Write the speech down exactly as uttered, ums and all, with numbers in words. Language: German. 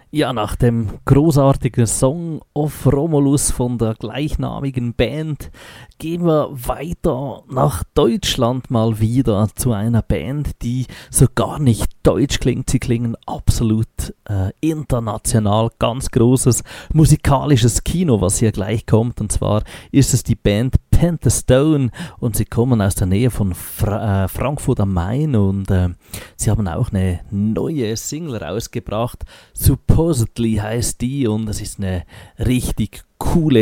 Ja, nach dem großartigen Song of Romulus von der gleichnamigen Band gehen wir weiter nach Deutschland mal wieder zu einer Band, die so gar nicht deutsch klingt. Sie klingen absolut äh, international, ganz großes musikalisches Kino, was hier gleich kommt. Und zwar ist es die Band Panther Stone und sie kommen aus der Nähe von Fra- äh, Frankfurt am Main und äh, sie haben auch eine neue Single rausgebracht. Supposedly heißt die und es ist eine richtig coole